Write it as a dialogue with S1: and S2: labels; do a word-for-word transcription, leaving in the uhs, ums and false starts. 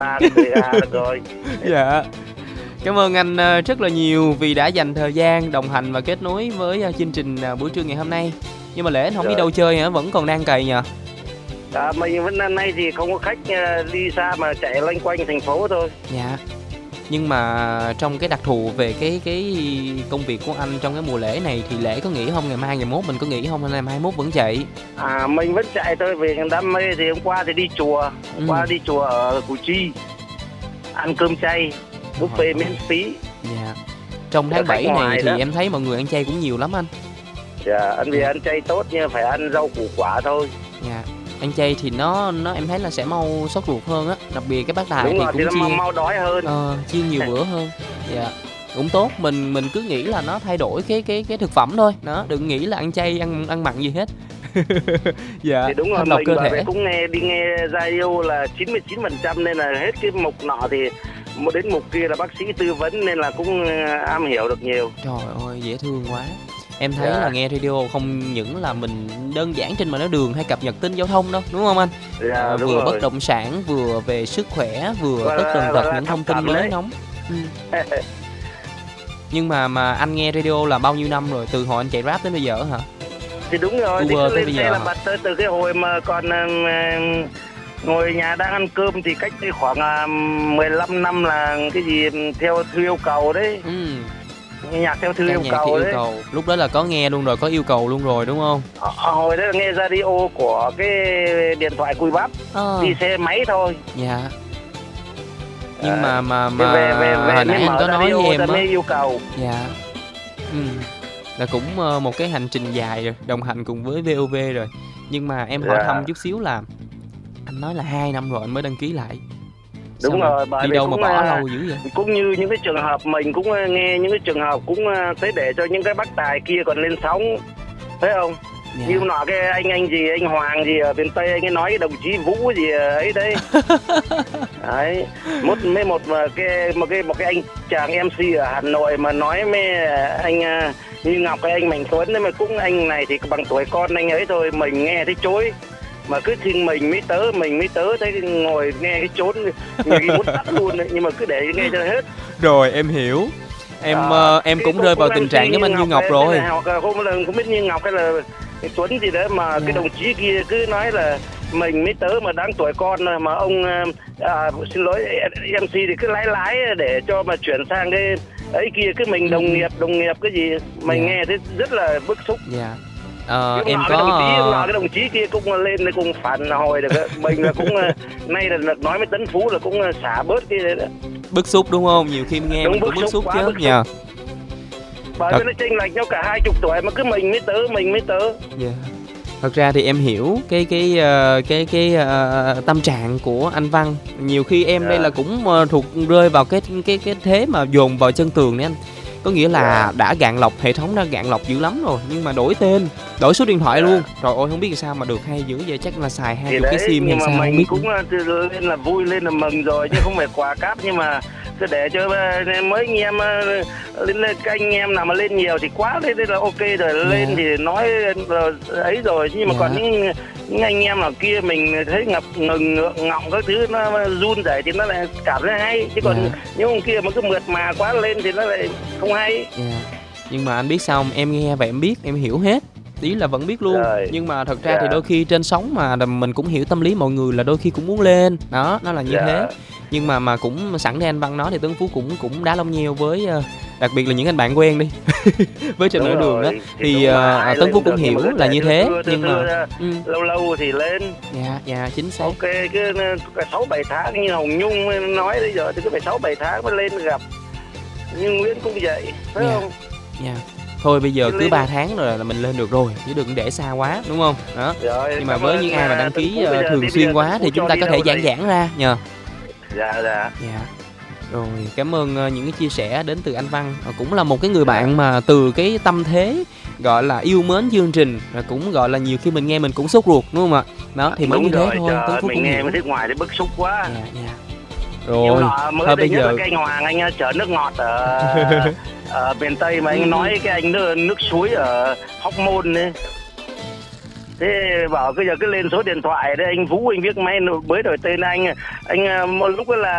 S1: À, à, được rồi.
S2: Dạ. Cảm ơn anh ờ, rất là nhiều vì đã dành thời gian đồng hành và kết nối với ờ, chương trình ờ, buổi trưa ngày hôm nay. Nhưng mà lễ anh không đi
S1: Rồi.
S2: đâu chơi hả? Vẫn còn đang cày nhờ?
S1: À, mình vẫn năm nay thì không có khách ờ, đi xa mà chạy loanh quanh thành phố thôi.
S2: Dạ. Nhưng mà trong cái đặc thù về cái cái công việc của anh trong cái mùa lễ này thì lễ có nghỉ không? Ngày mai ngày mốt mình có nghỉ không? Hay ngày mai mốt vẫn chạy?
S1: À, mình vẫn chạy thôi vì đam mê. Thì hôm qua thì đi chùa, hôm
S2: Ừ.
S1: qua đi chùa ở Củ Chi, ăn cơm chay, buffet miễn phí.
S2: Dạ. Trong
S1: Cho
S2: tháng
S1: khách
S2: bảy này
S1: ngoài
S2: thì
S1: đó.
S2: em thấy mọi người ăn chay cũng nhiều lắm anh.
S1: Dạ, ăn vì ăn chay tốt nhưng phải ăn rau củ quả thôi.
S2: Dạ. Ăn chay thì nó nó em thấy là sẽ mau sốt ruột hơn á, đặc biệt cái bác tài
S1: Đúng
S2: thì
S1: rồi, thì
S2: cũng
S1: nó
S2: chia
S1: mau, mau đói hơn.
S2: ờ, chia nhiều bữa hơn. Dạ. Cũng tốt, mình mình cứ nghĩ là nó thay đổi cái cái cái thực phẩm thôi, đó, đừng nghĩ là ăn chay ăn ăn mặn gì hết. Dạ.
S1: Thì đúng rồi,
S2: thanh lọc
S1: mình
S2: cơ
S1: bởi vì
S2: thể.
S1: cũng nghe đi nghe radio là chín mươi chín phần trăm nên là hết cái mục nọ thì một đến mục kia là bác sĩ tư vấn nên là cũng ờ, am hiểu được nhiều.
S2: Trời ơi, dễ thương quá. Em thấy
S1: Dạ.
S2: là nghe radio không những là mình đơn giản trên mặt nói đường hay cập nhật tin giao thông đâu, đúng không anh?
S1: Dạ,
S2: Ờ,
S1: đúng
S2: vừa
S1: rồi.
S2: bất động sản, vừa về sức khỏe, vừa
S1: Gọi
S2: tất
S1: là-
S2: tần
S1: gọi
S2: tật
S1: là
S2: những
S1: thập
S2: thông tin
S1: cẩm
S2: mới
S1: đấy.
S2: nóng. Ừ. Nhưng mà mà anh nghe radio là bao nhiêu năm rồi? Từ hồi anh chạy Grab đến bây giờ hả?
S1: Thì đúng rồi, thì
S2: Uber
S1: cứ
S2: tới
S1: lên
S2: bây
S1: xe
S2: giờ
S1: là
S2: hả?
S1: bật từ, từ cái hồi mà còn ờ, ngồi nhà đang ăn cơm thì cách đây khoảng ờ, mười lăm năm là cái gì theo thư yêu cầu đấy,
S2: Ừ.
S1: nhạc theo thư
S2: Ca
S1: yêu
S2: nhạc
S1: cầu
S2: thì yêu
S1: đấy.
S2: cầu. Lúc đó là có nghe luôn rồi, có yêu cầu luôn rồi đúng không?
S1: Ờ, hồi đó là nghe radio của cái điện thoại cùi bắp,
S2: Ờ.
S1: đi xe máy thôi.
S2: Dạ. Nhưng
S1: Ờ,
S2: mà mà
S1: Thì
S2: mà
S1: về về về
S2: hồi nãy
S1: mới
S2: anh
S1: mở
S2: có nói
S1: radio
S2: với
S1: ta
S2: em á.
S1: mới yêu cầu.
S2: Dạ. Ừ. Là cũng ờ, một cái hành trình dài rồi, đồng hành cùng với vê o vê rồi. Nhưng mà em hỏi
S1: Dạ.
S2: thăm chút xíu là anh nói là hai năm rồi anh mới đăng ký lại.
S1: Đúng
S2: Sao mà
S1: rồi, bởi
S2: đi
S1: vì
S2: đâu mà
S1: cũng,
S2: bỏ
S1: à,
S2: lâu dữ vậy?
S1: Cũng như những cái trường hợp mình cũng ờ, nghe những cái trường hợp cũng ờ, thấy để cho những cái bác tài kia còn lên sóng, thấy không?
S2: Dạ.
S1: Như nọ cái anh anh gì anh Hoàng gì ở miền Tây anh ấy nói cái đồng chí Vũ gì ấy đấy. Đấy, một mấy một mà cái một cái một cái anh chàng em xê ở Hà Nội mà nói với anh à, Như Ngọc cái anh Mạnh Tuấn đấy, mà cũng anh này thì bằng tuổi con anh ấy thôi, mình nghe thấy chối mà cứ xin mình mới tớ mình mới tớ thấy ngồi nghe cái chốn nhiều khi muốn tắt luôn đấy, nhưng mà cứ để nghe cho hết.
S2: Rồi em hiểu. Em
S1: À,
S2: ờ, em
S1: cái
S2: cũng
S1: cô-
S2: rơi vào
S1: cô
S2: tình
S1: em xê
S2: trạng giống anh Như Ngọc
S1: ấy,
S2: rồi.
S1: hay là hoặc là không là không biết Như Ngọc hay là Tuấn gì đấy mà
S2: Dạ.
S1: cái đồng chí kia cứ nói là mình mới tớ mà đang tuổi con rồi mà ông à, xin lỗi em xê thì cứ lái lái để cho mà chuyển sang cái ấy kia, cứ mình đồng
S2: Ừ.
S1: nghiệp đồng nghiệp cái gì mình
S2: Dạ.
S1: nghe thấy rất là bức xúc.
S2: Dạ. Ờ,
S1: Cái
S2: em
S1: nọ
S2: có
S1: cái đồng chí
S2: ờ,
S1: nọ cái đồng chí kia cũng lên để cùng phản hồi được á. Mình là cũng ờ, nay là là nói với Tấn Phú là cũng ờ, xả bớt cái đấy đó.
S2: bức xúc đúng không? Nhiều khi nghe
S1: Đúng,
S2: mình cũng
S1: bức
S2: bức
S1: xúc
S2: xúc
S1: quá,
S2: chứ
S1: bức xúc.
S2: nhờ.
S1: Bởi
S2: Thật-
S1: vì nó chênh lệch nhau cả hai chục tuổi mà cứ mình mới tớ mình mới tớ.
S2: Dạ. Thật ra thì em hiểu cái cái ờ, cái cái ờ, tâm trạng của anh Văn. Nhiều khi em đây
S1: Dạ.
S2: là cũng ờ, thuộc rơi vào cái cái cái thế mà dồn vào chân tường đấy anh. Có nghĩa là
S1: Dạ.
S2: đã gạn lọc, hệ thống đã gạn lọc dữ lắm rồi nhưng mà đổi tên, đổi số điện thoại
S1: Dạ.
S2: luôn. Trời ơi không biết sao mà được hay dữ vậy, chắc là xài hai
S1: Thì
S2: chục cái
S1: đấy,
S2: sim hay
S1: nhưng mà
S2: sao không
S1: mình
S2: biết.
S1: cũng
S2: nữa.
S1: ờ, từ lên là vui lên là mừng rồi chứ không phải quà cáp, nhưng mà cứ để cho ờ, mấy anh em ờ, lên lên- các anh em nào mà lên nhiều thì quá đấy, đấy là ok rồi, lên
S2: Dạ.
S1: thì nói là ấy rồi, nhưng mà
S2: Dạ.
S1: còn những những anh em nào kia mình thấy ngập ngừng ngượng ngọng các thứ nó run rẩy thì nó lại cảm thấy hay, chứ còn
S2: Dạ.
S1: những ông kia mà cứ mượt mà quá lên thì nó lại không hay.
S2: Dạ. Nhưng mà anh biết sao không? Em nghe vậy em biết, em hiểu hết. Ý là vẫn biết luôn.
S1: Rồi.
S2: Nhưng mà thật ra
S1: Dạ.
S2: thì đôi khi trên sóng mà mình cũng hiểu tâm lý mọi người là đôi khi cũng muốn lên. Đó, nó là như
S1: Dạ.
S2: thế. Nhưng mà mà cũng sẵn đây anh Văn nói thì Tấn Phú cũng cũng đá lông nheo với ờ, đặc biệt là những anh bạn quen đi. Với trên
S1: Đúng
S2: nửa đường đó
S1: rồi.
S2: thì
S1: đúng mà
S2: ờ,
S1: ai
S2: Tấn
S1: lên
S2: Phú
S1: được,
S2: cũng
S1: nhưng mà
S2: hiểu
S1: cứ
S2: là
S1: để
S2: như
S1: thưa
S2: thế.
S1: thưa, thưa,
S2: Nhưng mà
S1: thưa,
S2: ừ,
S1: lâu lâu thì lên.
S2: dạ dạ chính xác.
S1: Ok, cứ cả sáu bảy tháng như Hồng Nhung nói bây giờ thì cứ phải sáu bảy tháng mới lên gặp. Nhưng Nguyễn cũng vậy, phải
S2: Dạ.
S1: không?
S2: Dạ. Thôi bây giờ
S1: Cứ
S2: cứ
S1: lên.
S2: ba tháng rồi là mình lên được rồi, chứ đừng để xa quá đúng không? Đó.
S1: Rồi,
S2: Nhưng mà
S1: cảm
S2: với
S1: ơn,
S2: những ai mà
S1: à,
S2: đăng
S1: Tấn
S2: ký
S1: Phú
S2: ờ,
S1: bây giờ
S2: thường
S1: đi
S2: xuyên
S1: bây giờ
S2: quá
S1: Tấn
S2: thì
S1: Phú
S2: chúng
S1: cho
S2: ta
S1: đi
S2: có thể
S1: đâu
S2: giãn
S1: đây?
S2: giãn ra nhờ.
S1: Dạ, dạ.
S2: Dạ. Rồi, cảm ơn ờ, những cái chia sẻ đến từ anh Văn. Ờ, cũng là một cái người bạn mà từ cái tâm thế gọi là yêu mến chương trình, rồi cũng gọi là nhiều khi mình nghe mình cũng sốt ruột đúng không ạ? Đó thì mới
S1: Đúng
S2: như
S1: rồi,
S2: thế thôi.
S1: trời
S2: Tấn
S1: ơi,
S2: Phú
S1: mình
S2: cũng
S1: nghe
S2: hiểu.
S1: mới thấy ngoài thì bức xúc quá.
S2: Dạ, dạ.
S1: Nhưng
S2: Rồi,
S1: mà mới
S2: thôi
S1: đây
S2: bây
S1: nhất
S2: giờ
S1: là cái anh Hoàng anh ờ, chở nước ngọt ở, ở miền Tây mà anh
S2: Ừ.
S1: nói cái anh nước, nước suối ở Hóc Môn ấy. Thế bảo bây giờ cứ lên số điện thoại đấy, anh Vũ anh viết máy mới đổi tên anh. Anh một lúc là